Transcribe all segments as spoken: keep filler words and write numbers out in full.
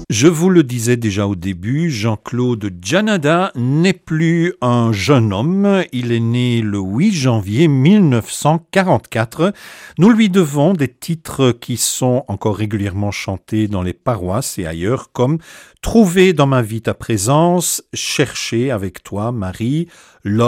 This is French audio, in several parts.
Je vous le disais déjà au début, Jean-Claude Djanada n'est plus un jeune homme. Il est né le huit janvier mille neuf cent quarante-quatre. Nous lui devons des titres qui sont encore régulièrement chantés dans les paroisses et ailleurs, comme « Trouver dans ma vie ta présence »,« Chercher avec toi Marie »,« Love »,«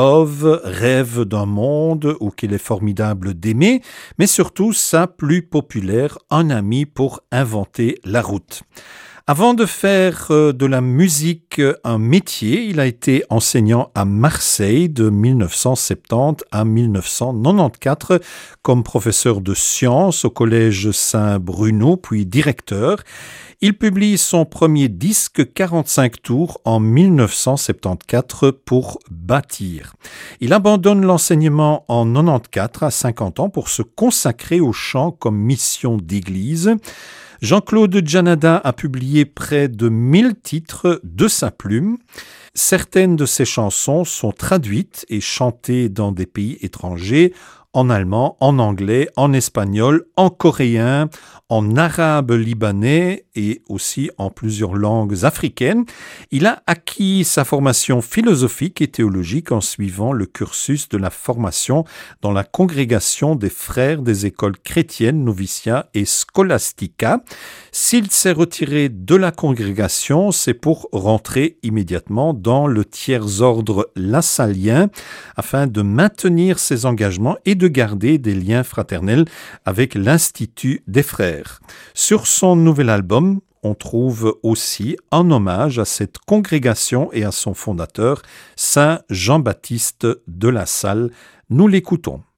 Rêve d'un monde » ou qu'il est formidable d'aimer, mais surtout sa plus populaire « Un ami pour inventer la route ». Avant de faire de la musique un métier, il a été enseignant à Marseille de mille neuf cent soixante-dix à mille neuf cent quatre-vingt-quatorze comme professeur de sciences au collège Saint-Bruno, puis directeur. Il publie son premier disque quarante-cinq tours en mille neuf cent soixante-quatorze pour Bâtir. Il abandonne l'enseignement en quatre-vingt-quatorze à cinquante ans pour se consacrer au chant comme mission d'église. Jean-Claude Djanada a publié près de mille titres de sa plume. Certaines de ses chansons sont traduites et chantées dans des pays étrangers, en allemand, en anglais, en espagnol, en coréen, en arabe libanais et aussi en plusieurs langues africaines. Il a acquis sa formation philosophique et théologique en suivant le cursus de la formation dans la congrégation des frères des écoles chrétiennes Novitia et Scholastica. S'il s'est retiré de la congrégation, c'est pour rentrer immédiatement dans le tiers-ordre lassalien afin de maintenir ses engagements et de garder des liens fraternels avec l'Institut des Frères. Sur son nouvel album, on trouve aussi un hommage à cette congrégation et à son fondateur, Saint Jean-Baptiste de La Salle. Nous l'écoutons.